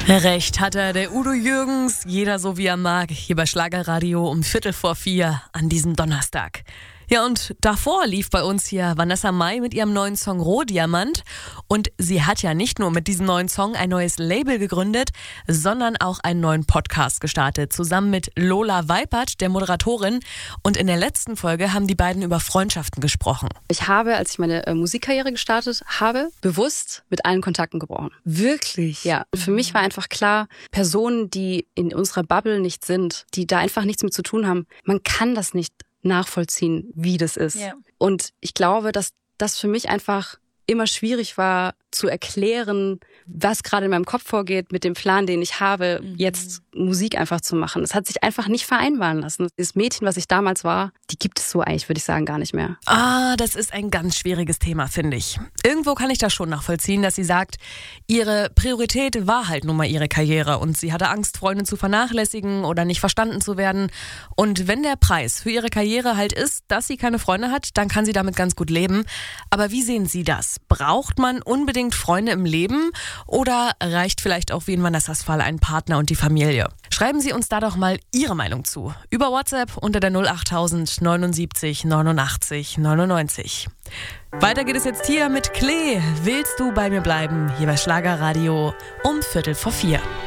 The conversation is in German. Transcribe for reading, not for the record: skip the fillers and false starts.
Recht hat er, der Udo Jürgens, jeder so wie er mag, hier bei Schlagerradio um 3:45 an diesem Donnerstag. Ja, und davor lief bei uns hier Vanessa Mai mit ihrem neuen Song Rohdiamant. Und sie hat ja nicht nur mit diesem neuen Song ein neues Label gegründet, sondern auch einen neuen Podcast gestartet, zusammen mit Lola Weipert, der Moderatorin. Und in der letzten Folge haben die beiden über Freundschaften gesprochen. Ich habe, als ich meine Musikkarriere gestartet habe, bewusst mit allen Kontakten gebrochen. Wirklich? Ja. Für mich war einfach klar, Personen, die in unserer Bubble nicht sind, die da einfach nichts mit zu tun haben, man kann das nicht nachvollziehen, wie das ist. Ja. Und ich glaube, dass das für mich einfach immer schwierig war, zu erklären, was gerade in meinem Kopf vorgeht mit dem Plan, den ich habe, jetzt Musik einfach zu machen. Es hat sich einfach nicht vereinbaren lassen. Das Mädchen, was ich damals war, die gibt es so eigentlich, würde ich sagen, gar nicht mehr. Das ist ein ganz schwieriges Thema, finde ich. Irgendwo kann ich das schon nachvollziehen, dass sie sagt, ihre Priorität war halt nun mal ihre Karriere und sie hatte Angst, Freunde zu vernachlässigen oder nicht verstanden zu werden. Und wenn der Preis für ihre Karriere halt ist, dass sie keine Freunde hat, dann kann sie damit ganz gut leben. Aber wie sehen Sie das? Braucht man unbedingt Freunde im Leben oder reicht vielleicht auch wie in Vanessas Fall ein Partner und die Familie? Schreiben Sie uns da doch mal Ihre Meinung zu. Über WhatsApp unter der 08000 79 89 99. Weiter geht es jetzt hier mit Klee. Willst du bei mir bleiben? Hier bei Schlagerradio um 3:45.